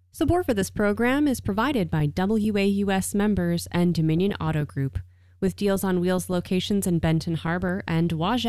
Support for this program is provided by WAUS members and Dominion Auto Group, with Deals on Wheels locations in Benton Harbor and Waja.